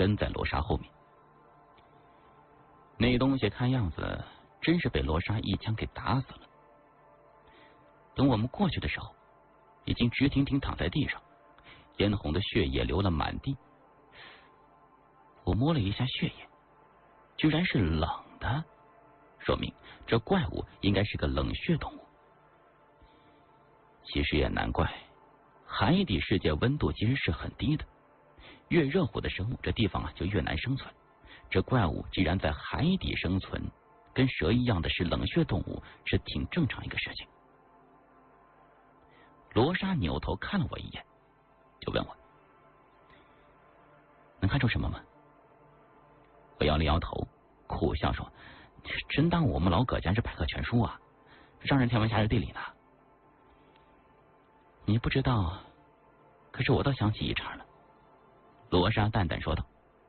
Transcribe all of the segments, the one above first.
跟在罗莎后面。那东西看样子真是被罗莎一枪给打死了。等我们过去的时候，已经直挺挺躺在地上，嫣红的血液流了满地。我摸了一下血液，居然是冷的，说明这怪物应该是个冷血动物。其实也难怪，海底世界温度其实是很低的，越热乎的生物这地方就越难生存。这怪物既然在海底生存，跟蛇一样的是冷血动物，是挺正常一个事情。罗莎扭头看了我一眼，就问我能看出什么吗？我摇了摇头，苦笑说，真当我们老葛家是百科全书啊，上人天文下日地理呢。你不知道，可是我倒想起一茬了。罗莎淡淡说道，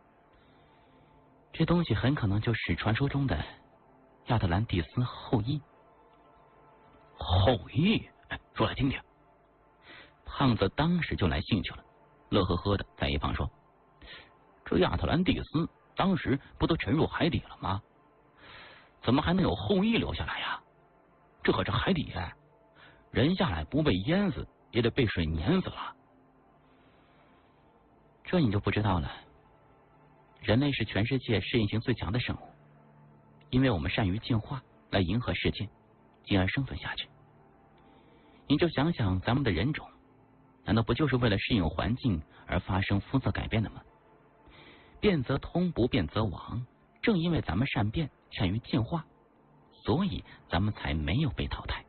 这东西很可能就是传说中的亚特兰蒂斯后裔。后裔？说来听听。胖子当时就来兴趣了，乐呵呵的在一旁说，这亚特兰蒂斯当时不都沉入海底了吗？怎么还能有后裔留下来呀？这可是海底，人下来不被淹死也得被水碾死了。这你就不知道了。人类是全世界适应性最强的生物，因为我们善于进化来迎合世界，进而生存下去。你就想想咱们的人种，难道不就是为了适应环境而发生肤色改变的吗？变则通，不变则亡。正因为咱们善变，善于进化，所以咱们才没有被淘汰。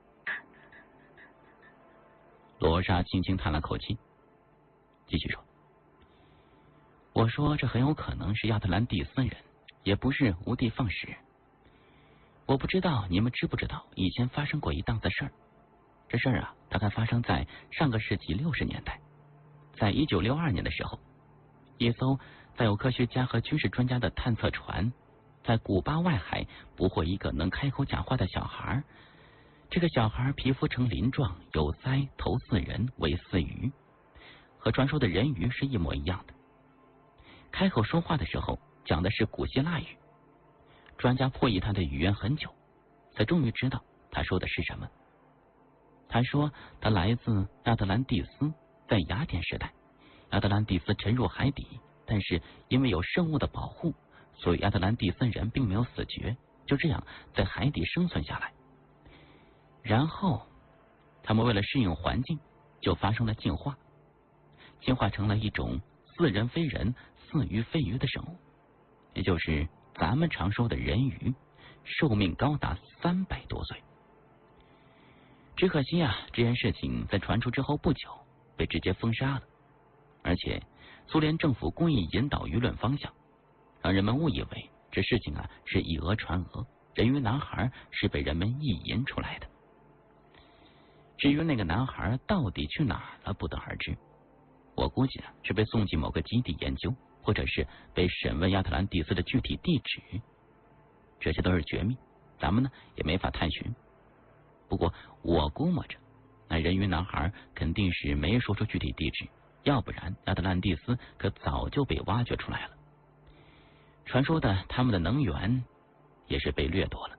罗莎轻轻叹了口气，继续说，我说这很有可能是亚特兰蒂斯人，也不是无的放矢。我不知道你们知不知道，以前发生过一档子事儿。这事儿大概发生在上个世纪60年代。在1962年的时候，一艘载有科学家和军事专家的探测船在古巴外海捕获一个能开口讲话的小孩。这个小孩皮肤呈鳞状，有鳃，头似人，尾似鱼，和传说的人鱼是一模一样的。开口说话的时候讲的是古希腊语，专家破译他的语言很久，才终于知道他说的是什么。他说他来自亚特兰蒂斯，在雅典时代，亚特兰蒂斯沉入海底，但是因为有生物的保护，所以亚特兰蒂斯人并没有死绝，就这样在海底生存下来。然后他们为了适应环境，就发生了进化，进化成了一种似人非人，似鱼非鱼的生物，也就是咱们常说的人鱼，寿命高达300多岁。只可惜这件事情在传出之后不久被直接封杀了，而且苏联政府故意引导舆论方向，让人们误以为这事情是以讹传讹，人鱼男孩是被人们意淫出来的。至于那个男孩到底去哪儿了，不得而知。我估计是被送进某个基地研究，或者是被审问亚特兰蒂斯的具体地址。这些都是绝密，咱们也没法探寻。不过我估摸着，那人鱼男孩肯定是没说出具体地址，要不然亚特兰蒂斯可早就被挖掘出来了。传说的他们的能源也是被掠夺了。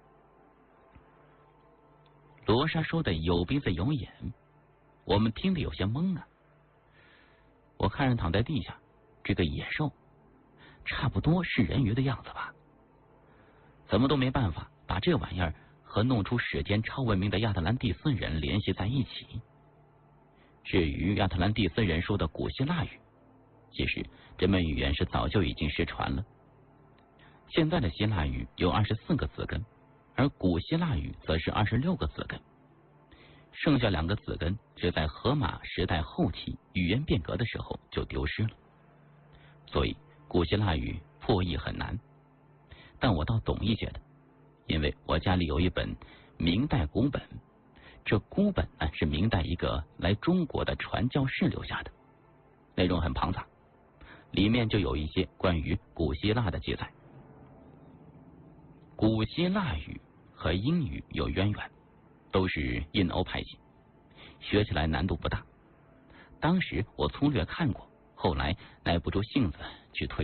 罗莎说的有鼻子有眼，我们听得有些懵我看着躺在地下这个野兽，差不多是人鱼的样子吧？怎么都没办法把这玩意儿和弄出史间超文明的亚特兰蒂斯人联系在一起。至于亚特兰蒂斯人说的古希腊语，其实这门语言是早就已经失传了。现在的希腊语有24个字根，而古希腊语则是26个字根，剩下2个字根只在荷马时代后期语言变革的时候就丢失了，所以古希腊语破译很难。但我倒懂一些的，因为我家里有一本明代古本，这古本是明代一个来中国的传教士留下的，内容很庞杂，里面就有一些关于古希腊的记载。古希腊语和英语有渊源，都是印欧派系，学起来难度不大。当时我粗略看过，后来耐不住性子去推